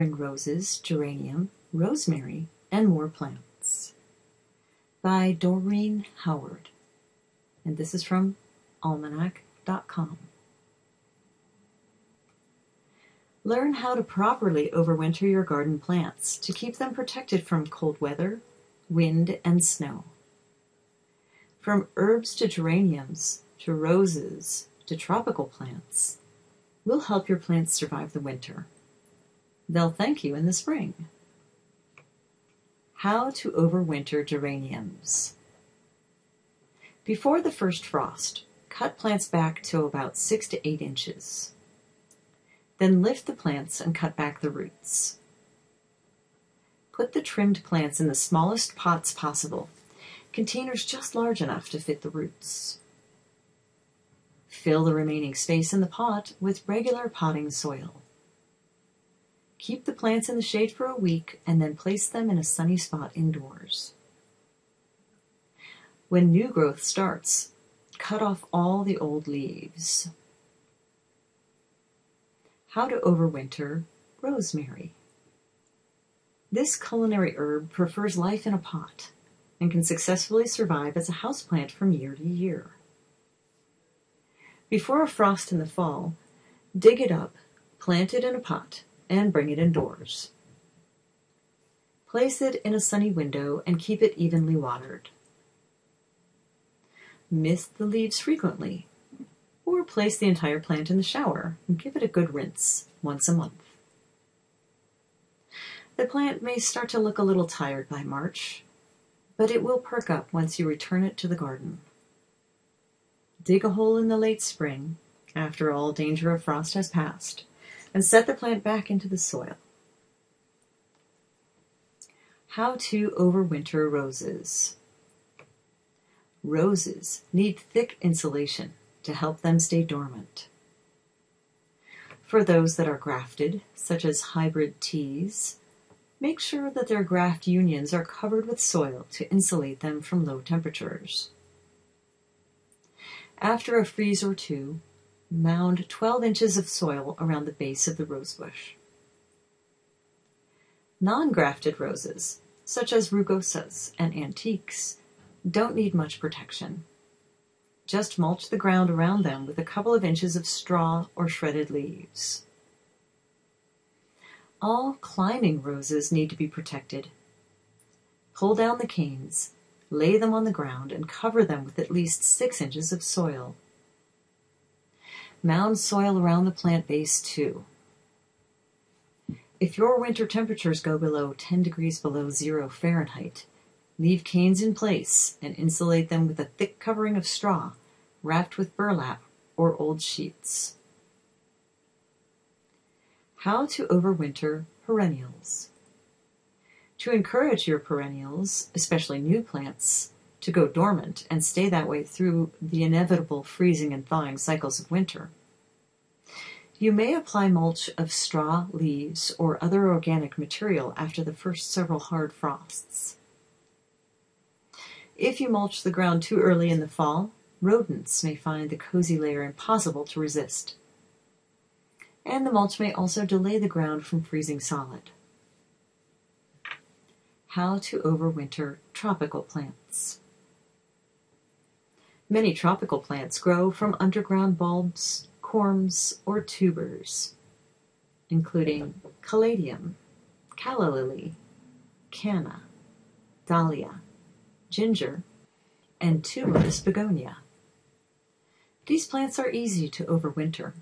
Roses, Geranium, Rosemary, and More Plants by Doreen Howard. And this is from almanac.com. Learn how to properly overwinter your garden plants to keep them protected from cold weather, wind, and snow. From herbs to geraniums, to roses, to tropical plants, we'll help your plants survive the winter. They'll thank you in the spring. How to overwinter geraniums. Before the first frost, cut plants back to about 6 to 8 inches. Then lift the plants and cut back the roots. Put the trimmed plants in the smallest pots possible, containers just large enough to fit the roots. Fill the remaining space in the pot with regular potting soil. Keep the plants in the shade for a week and then place them in a sunny spot indoors. When new growth starts, cut off all the old leaves. How to overwinter rosemary. This culinary herb prefers life in a pot and can successfully survive as a houseplant from year to year. Before a frost in the fall, dig it up, plant it in a pot, and bring it indoors. Place it in a sunny window and keep it evenly watered. Mist the leaves frequently, or place the entire plant in the shower and give it a good rinse once a month. The plant may start to look a little tired by March, but it will perk up once you return it to the garden. Dig a hole in the late spring, after all danger of frost has passed, and set the plant back into the soil. How to overwinter roses. Roses need thick insulation to help them stay dormant. For those that are grafted, such as hybrid teas, make sure that their graft unions are covered with soil to insulate them from low temperatures. After a freeze or two, mound 12 inches of soil around the base of the rosebush. Non-grafted roses, such as rugosas and antiques, don't need much protection. Just mulch the ground around them with a couple of inches of straw or shredded leaves. All climbing roses need to be protected. Pull down the canes, lay them on the ground, and cover them with at least 6 inches of soil. Mound soil around the plant base too. If your winter temperatures go below 10 degrees below 0 Fahrenheit, leave canes in place and insulate them with a thick covering of straw wrapped with burlap or old sheets. How to overwinter perennials. To encourage your perennials, especially new plants, to go dormant and stay that way through the inevitable freezing and thawing cycles of winter, you may apply mulch of straw, leaves, or other organic material after the first several hard frosts. If you mulch the ground too early in the fall, rodents may find the cozy layer impossible to resist. And the mulch may also delay the ground from freezing solid. How to overwinter tropical plants. Many tropical plants grow from underground bulbs, corms, or tubers, including caladium, calla lily, canna, dahlia, ginger, and tuberous begonia. These plants are easy to overwinter.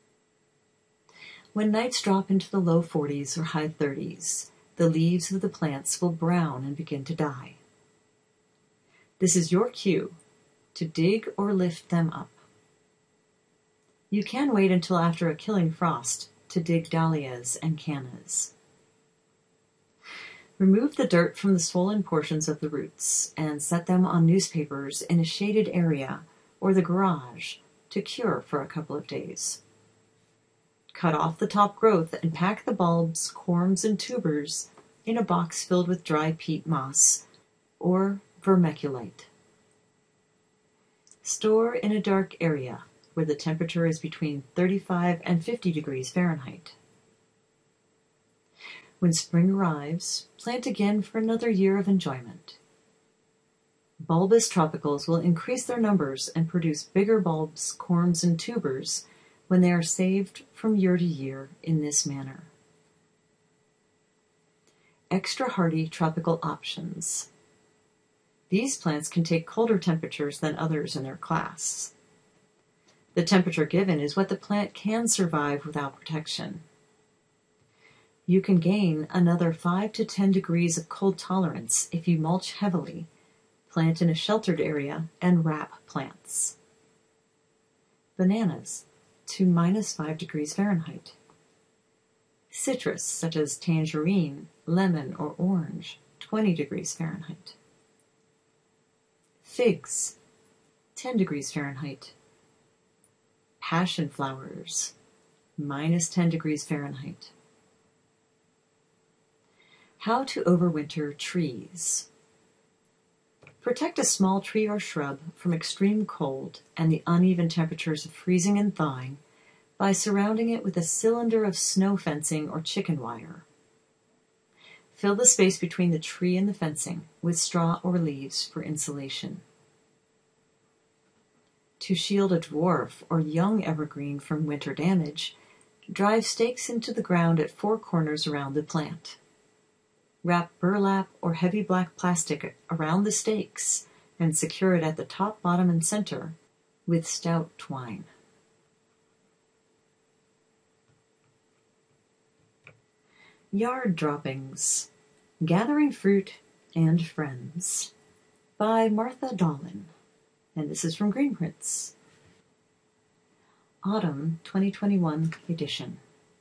When nights drop into the low 40s or high 30s, the leaves of the plants will brown and begin to die. This is your cue to dig or lift them up. You can wait until after a killing frost to dig dahlias and cannas. Remove the dirt from the swollen portions of the roots and set them on newspapers in a shaded area or the garage to cure for a couple of days. Cut off the top growth and pack the bulbs, corms, and tubers in a box filled with dry peat moss or vermiculite. Store in a dark area where the temperature is between 35 and 50 degrees Fahrenheit. When spring arrives, plant again for another year of enjoyment. Bulbous tropicals will increase their numbers and produce bigger bulbs, corms, and tubers when they are saved from year to year in this manner. Extra hardy tropical options. These plants can take colder temperatures than others in their class. The temperature given is what the plant can survive without protection. You can gain another 5 to 10 degrees of cold tolerance if you mulch heavily, plant in a sheltered area, and wrap plants. Bananas to -5 degrees Fahrenheit. Citrus, such as tangerine, lemon, or orange, 20 degrees Fahrenheit. Figs, 10 degrees Fahrenheit. Passion flowers, -10 degrees Fahrenheit. How to overwinter trees. Protect a small tree or shrub from extreme cold and the uneven temperatures of freezing and thawing by surrounding it with a cylinder of snow fencing or chicken wire. Fill the space between the tree and the fencing with straw or leaves for insulation. To shield a dwarf or young evergreen from winter damage, drive stakes into the ground at 4 corners around the plant. Wrap burlap or heavy black plastic around the stakes and secure it at the top, bottom, and center with stout twine. Yard Droppings, Gathering Fruit and Friends by Martha Dolan, and this is from Greenprints. Autumn 2021 edition.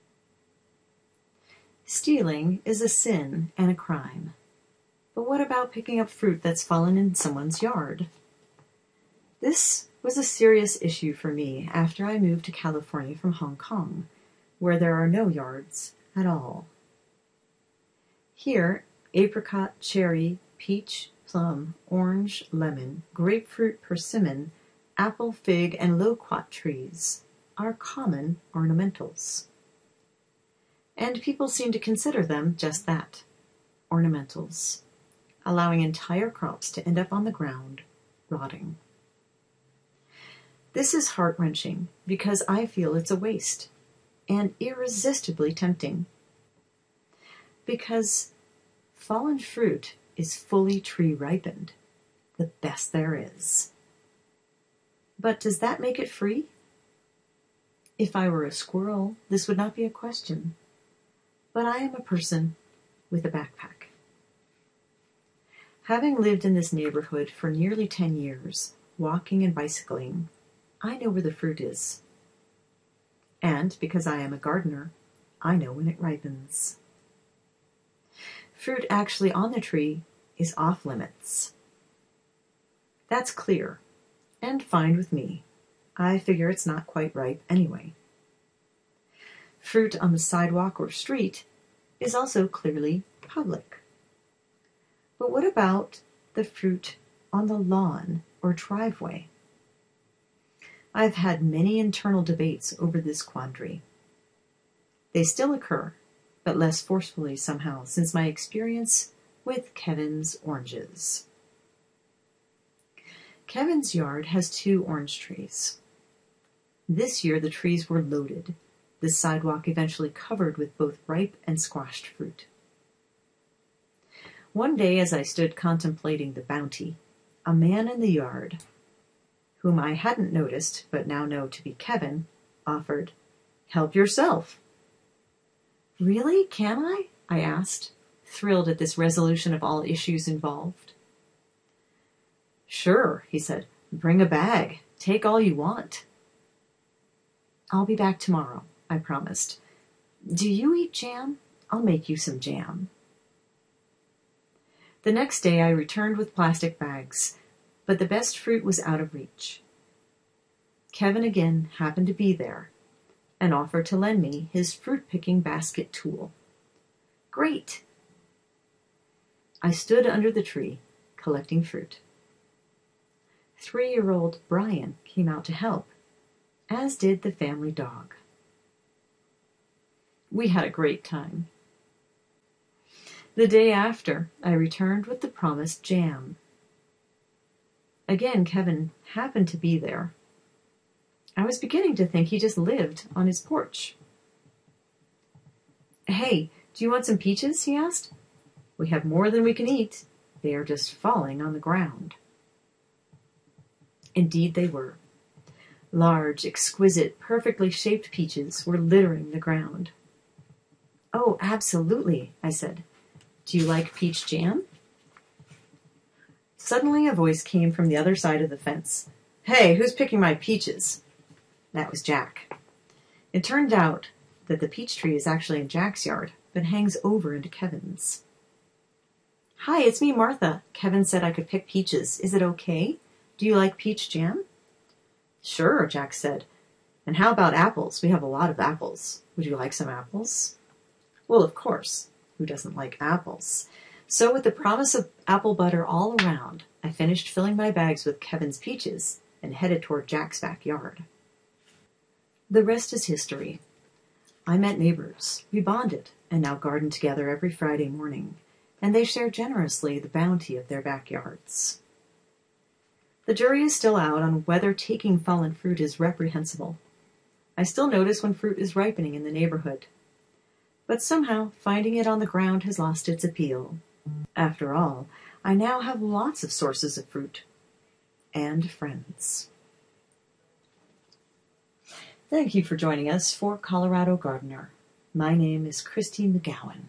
Stealing is a sin and a crime. But what about picking up fruit that's fallen in someone's yard? This was a serious issue for me after I moved to California from Hong Kong, where there are no yards at all. Here, apricot, cherry, peach, plum, orange, lemon, grapefruit, persimmon, apple, fig, and loquat trees are common ornamentals. And people seem to consider them just that, ornamentals, allowing entire crops to end up on the ground, rotting. This is heart-wrenching because I feel it's a waste, and irresistibly tempting. Because fallen fruit is fully tree-ripened, the best there is. But does that make it free? If I were a squirrel, this would not be a question. But I am a person with a backpack. Having lived in this neighborhood for nearly 10 years, walking and bicycling, I know where the fruit is. And because I am a gardener, I know when it ripens. Fruit actually on the tree is off limits. That's clear, and fine with me. I figure it's not quite ripe anyway. Fruit on the sidewalk or street is also clearly public. But what about the fruit on the lawn or driveway? I've had many internal debates over this quandary. They still occur, but less forcefully somehow since my experience with Kevin's oranges. Kevin's yard has 2 orange trees. This year the trees were loaded, the sidewalk eventually covered with both ripe and squashed fruit. One day as I stood contemplating the bounty, a man in the yard, whom I hadn't noticed but now know to be Kevin, offered, "Help yourself." "Really? Can I?" I asked, thrilled at this resolution of all issues involved. "Sure," he said. "Bring a bag. Take all you want." "I'll be back tomorrow," I promised. "Do you eat jam? I'll make you some jam." The next day I returned with plastic bags, but the best fruit was out of reach. Kevin again happened to be there and offered to lend me his fruit-picking basket tool. Great! I stood under the tree, collecting fruit. 3-year-old Brian came out to help, as did the family dog. We had a great time. The day after, I returned with the promised jam. Again, Kevin happened to be there. I was beginning to think he just lived on his porch. "Hey, do you want some peaches?" he asked. "We have more than we can eat. They are just falling on the ground." Indeed they were. Large, exquisite, perfectly shaped peaches were littering the ground. "Oh, absolutely," I said. "Do you like peach jam?" Suddenly a voice came from the other side of the fence. "Hey, who's picking my peaches?" That was Jack. It turned out that the peach tree is actually in Jack's yard, but hangs over into Kevin's. "Hi, it's me, Martha. Kevin said I could pick peaches. Is it okay? Do you like peach jam?" "Sure," Jack said. "And how about apples? We have a lot of apples. Would you like some apples?" Well, of course. Who doesn't like apples? So with the promise of apple butter all around, I finished filling my bags with Kevin's peaches and headed toward Jack's backyard. The rest is history. I met neighbors. We bonded and now garden together every Friday morning, and they share generously the bounty of their backyards. The jury is still out on whether taking fallen fruit is reprehensible. I still notice when fruit is ripening in the neighborhood. But somehow, finding it on the ground has lost its appeal. After all, I now have lots of sources of fruit. And friends. Thank you for joining us for Colorado Gardener. My name is Christy McGowan.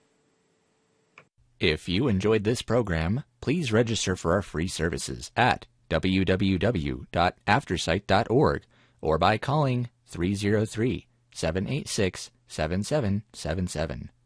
If you enjoyed this program, please register for our free services at www.aftersight.org or by calling 303-786-7777.